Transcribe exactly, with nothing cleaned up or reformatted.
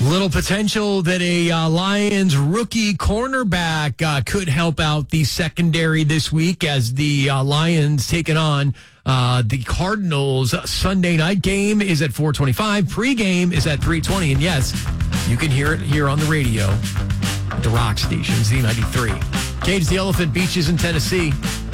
Little potential that a uh, Lions rookie cornerback uh, could help out the secondary this week as the uh, Lions taking on uh, the Cardinals. Sunday night game is at four twenty-five. Pre-game is at three twenty. And yes, you can hear it here on the radio at the Rock Station, Z ninety-three. Cage the Elephant, Beaches in Tennessee.